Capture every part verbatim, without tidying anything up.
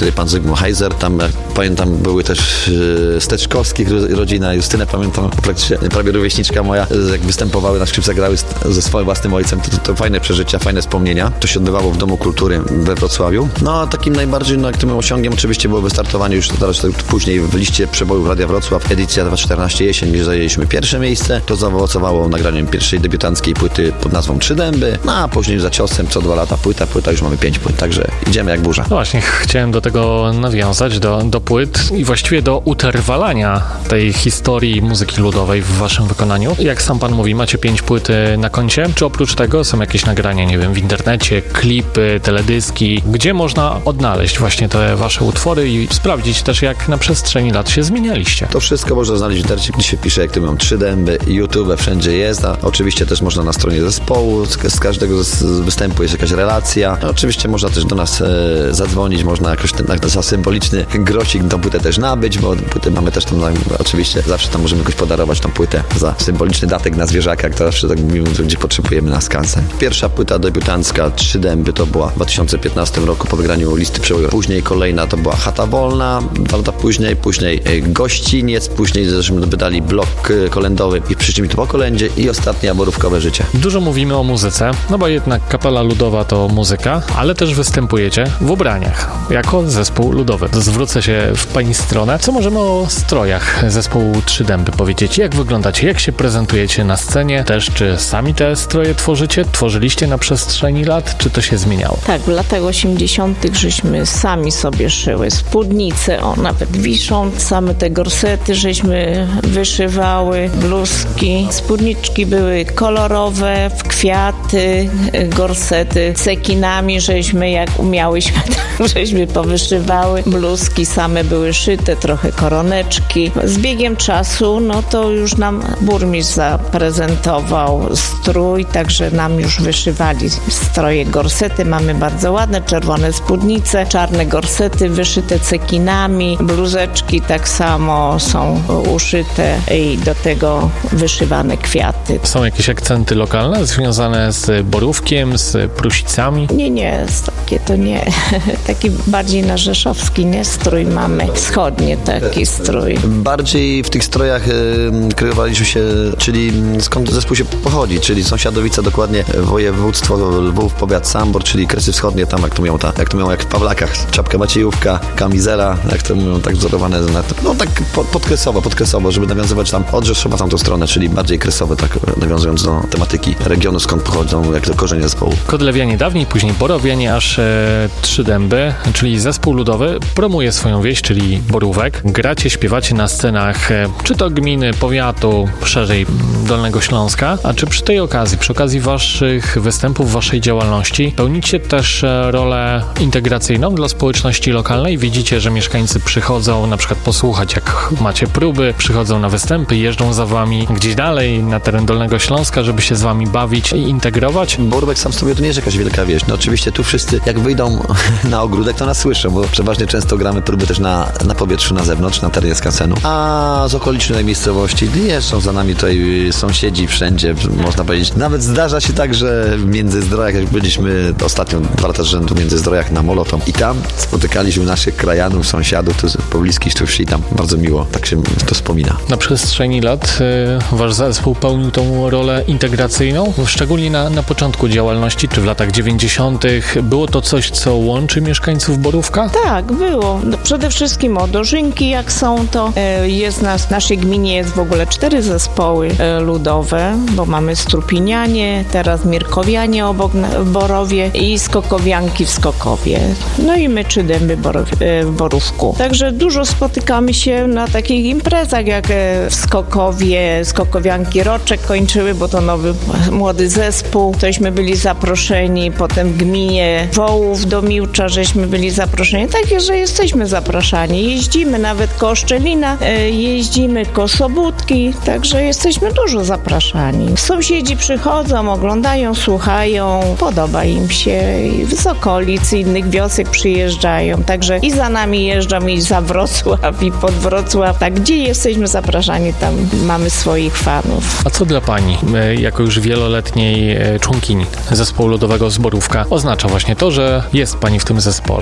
wtedy pan Zygmunt Heiser, tam jak pamiętam były też e, Steczkowskich rodzina, Justynę pamiętam, praktycznie prawie rówieśniczka moja, jak występowały na skrzypcach, grały z, ze swoim własnym ojcem, to, to, to fajne przeżycia, fajne wspomnienia. To się odbywało w Domu Kultury we Wrocławiu. No a takim najbardziej no, aktywnym osiągiem oczywiście było wystartowanie już teraz później w liście przebojów Radia Wrocław, edycja dwa tysiące czternaście jesień, gdzie zajęliśmy pierwsze miejsce. To zaowocowało nagraniem pierwszej debiutanckiej płyty pod nazwą Trzy Dęby, no a później za ciosem co dwa lata płyta, płyta już mamy pięć płyt, także idziemy jak burza. No właśnie, chciałem do tego nawiązać, do, do płyt i właściwie do utrwalania tej historii muzyki ludowej w waszym wykonaniu. Jak sam pan mówi, macie pięć płyt na koncie, czy oprócz tego są jakieś nagrania, nie wiem, w internecie, klipy, teledyski, gdzie można odnaleźć właśnie te wasze utwory i sprawdzić też, jak na przestrzeni lat się zmienialiście? To wszystko można znaleźć w internecie, gdzie się pisze, jak to mam Trzy Dęby, YouTube, wszędzie jest, a oczywiście też można na stronie zespołu, z, z każdego z występu jest jakaś relacja. No, oczywiście można też do nas e, zadzwonić, można jakoś ten, na, za symboliczny grosik tą płytę też nabyć, bo płytę mamy też tam, no, oczywiście zawsze tam możemy jakoś podarować tą płytę za symboliczny datek na zwierzaka, jak to zawsze tak mówimy, gdzie potrzebujemy na skansen. Pierwsza płyta debiutancka Trzy Dęby to była w dwa tysiące piętnastym roku po wygraniu listy przebojowej. Później kolejna to była Chata Wolna, dwa lata później, później Gościniec, później zresztą wydali blok kolędowy i przyszli mi tu po kolędzie i ostatnia Borówkowe Życie. Dużo mówimy o muzyce, no bo jednak kapela ludowa to muzyka, ale też występujecie w ubraniach jako zespół ludowy. To zwrócę się w pani stronę. Co możemy o strojach zespołu Trzy Dęby powiedzieć? Jak wyglądacie? Jak się prezentujecie na scenie? Też czy sami te stroje tworzycie? Tworzyliście na przestrzeni lat? Czy to się zmieniało? Tak, w latach osiemdziesiątych żeśmy sami sobie szyły spódnice, o nawet wiszą, same te gorsety żeśmy wyszywały, bluzki, spódniczki były kolorowe, w kwiaty, gorsety cekinami żeśmy jak umiałyśmy, żeśmy powyszywały, bluzki same były szyte, trochę koroneczki. Z biegiem czasu, no to już nam burmistrz zaprezentował strój, także nam już wyszywali stroje gorsety, mamy bardzo ładne, czerwone spódnice, czarne gorsety wyszyte cekinami, bluzeczki tak samo są uszyte i do tego wyszywane kwiaty. Są jakieś akcenty lokalne związane z Borówkiem, z Prusicami? Nie, nie, takie to nie. Taki bardziej na rzeszowski, nie? Strój mamy. Wschodnie taki strój. Bardziej w tych strojach y, kryjowaliśmy się, czyli skąd zespół się pochodzi, czyli sąsiadowica dokładnie, województwo Lwów, powiat Sambor, czyli Kresy Wschodnie, tam jak to mówią, ta, jak to mówią jak w Pawlakach, czapka Maciejówka, kamizela, jak to mówią, tak wzorowane, no tak pod, podkresowo, podkresowo, żeby nawiązywać tam od Rzeszowa tamtą stronę, czyli bardziej kresowe, tak nawiązując do tematyki regionu, skąd pochodzą, jak do korzenia zespołu. Kodlewianie dawniej, później Borowianie, aż e, Trzy Dęby, czyli zespół ludowy, promuje swoją wieś, czyli Borówek. Gracie, śpiewacie na scenach, e, czy to gminy, powiatu, szerzej Dolnego Śląska, a czy przy tej okazji, przy okazji waszych występów, waszej działalności, pełnicie też e, rolę integracyjną dla społeczności lokalnej? Widzicie, że mieszkańcy przychodzą na przykład posłuchać, jak macie próby, przychodzą na występy, jeżdżą za wami gdzieś dalej na teren Dolnego Śląska, żeby się z wami bawić i integrować? Borówek sam sobie to nie jest jakaś wielka wieś. No oczywiście tu wszyscy jak wyjdą na ogródek, to nas słyszą, bo przeważnie często gramy próby też na, na powietrzu, na zewnątrz, na terenie skansenu. A z okolicznej miejscowości jeżdżą za nami tutaj sąsiedzi wszędzie, można powiedzieć. Nawet zdarza się tak, że w Międzyzdrojach, jak byliśmy ostatnio dwa lata z rzędu w Międzyzdrojach na Molo, i tam spotykaliśmy naszych krajanów, sąsiadów, tu pobliskich, tu wsi, tam bardzo miło, tak się to wspomina. Na przestrzeni lat y, wasz zespół pełnił tą rolę integracyjną, szczególnie na, na początku działalności, czy w latach dziewięćdziesiątych. Było to coś, co łączy mieszkańców Borówka? Tak, było. No, przede wszystkim o dożynki, jak są, to e, jest nas, w naszej gminie jest w ogóle cztery zespoły e, ludowe, bo mamy Strupinianie, teraz Mirkowianie obok na, w Borowie i Skokowianki w Skokowie. No i my Trzy Dęby Borowie, e, w Borówku. Także dużo spotykamy się na takich imprezach, jak e, w Skokowie, Skokowianki Roczek kończyły, bo to nowy, młody zespół. Tośmy byli zaproszeni, potem w gminie Wołów do Miłcza, żeśmy byli zaproszeni. Takie, że jesteśmy zapraszani. Jeździmy nawet koło Szczelina, e, jeździmy koło Sobótki, także jesteśmy dużo zapraszani. Sąsiedzi przychodzą, oglądają, słuchają, podoba im się i z okolic, innych wiosek przyjeżdżają, także i za nami jeżdżą, i za Wrocław, i pod Wrocław. Tak, gdzie jesteśmy zapraszani, tam mamy swoich fanów. A co dla pani, jako już wieloletniej członkini zespołu ludowego z Borówka, oznacza właśnie to, że jest pani w tym zespole? Bo to, że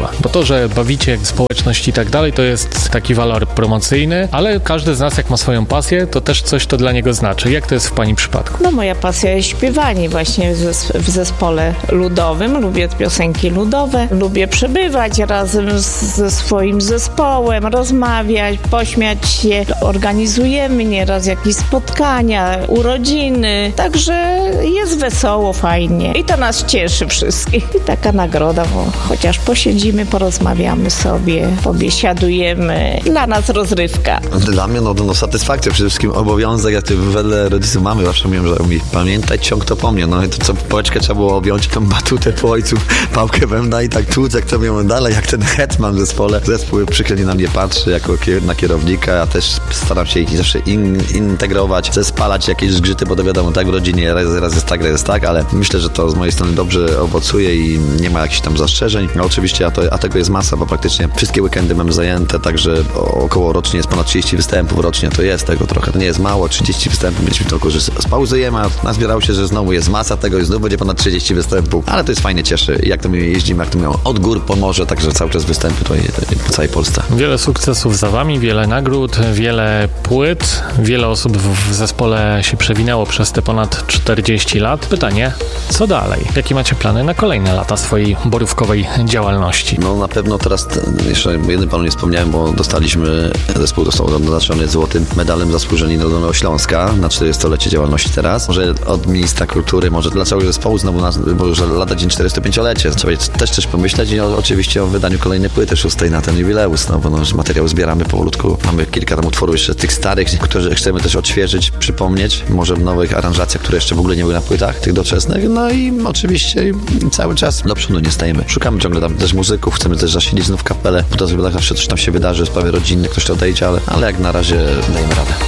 że bawicie społeczność i tak dalej, to jest taki walor promocyjny, ale każdy z nas, jak ma swoją pasję, to też coś to dla niego znaczy. Jak to jest w Pani przypadku? No moja pasja jest śpiewanie właśnie w zespole ludowym. Lubię piosenki ludowe, lubię przebywać razem z, ze swoim zespołem, rozmawiać, pośmiać się. Organizujemy nieraz jakieś spotkania, urodziny, także jest wesoło, fajnie i to nas cieszy wszystkich. I taka nagroda, bo chociaż posiedzimy, porozmawiamy sobie, pobiesiadujemy. Dla nas rozrywka. Dla mnie no, no satysfakcja, przede wszystkim obowiązek, jak to wedle rodziców mamy zawsze mówią, że mi pamiętaj, ciąg to po mnie. No i to co pałeczkę trzeba było objąć, tą batutę po ojcu, pałkę bębna i tak tłuc, jak to mówią dalej, jak ten hetman w zespole. Zespół przychylnie na mnie patrzy jako kier- na kierownika, ja też staram się ich zawsze in- integrować, zespalać jakieś zgrzyty, bo to wiadomo, tak w rodzinie raz, raz jest tak, raz jest tak, ale myślę, że to z mojej strony dobrze owocuje i nie ma jakichś tam zastrzeżeń. No oczywiście, a, to, a tego jest masa, bo praktycznie wszystkie weekendy mam zajęte, także około rocznie jest ponad trzydzieści występów rocznie, to jest tego trochę, to nie jest mało, trzydzieści występów mieliśmy tylko, że spauzujemy, a nazbierało się, że znowu jest masa tego i znów będzie ponad trzydzieści występów, ale to jest fajnie, cieszy. Jak to my jeździmy, jak to miało od gór po morze, także cały czas występy tutaj po całej Polsce. Wiele sukcesów za Wami, wiele nagród, wiele płyt, wiele osób w zespole się przewinęło przez te ponad czterdzieści lat. Pytanie, co dalej? Jakie macie plany na kolejne lata swojej borówkowej działalności? No na pewno teraz, jeszcze jednym panu nie wspomniałem, bo dostaliśmy, zespół dostał naznaczony złotym medalem Zasłużeni Narodowego Śląska na czterdziestolecie działalności teraz. Może od ministra kultury, może dla całego zespołu znowu, na, bo już lada dzień czterystupięciolecie. Trzeba też coś pomyśleć i o, oczywiście o wydaniu kolejnej płyty szóstej na ten jubileusz, no bo no, materiał zbieramy powolutku. Mamy kilka tam utworów jeszcze tych starych, które chcemy też odświeżyć, przypomnieć, może w nowych aranżacjach, które jeszcze w ogóle nie były na płytach, tych doczesnych, no i oczywiście cały czas do przodu nie stajemy. Szukamy ciągle tam też muzyków, chcemy też zasilić znów kapelę, bo to zawsze coś tam się wydarzy, sprawy rodzinne, ktoś to odejdzie, ale, ale jak na razie dajemy radę.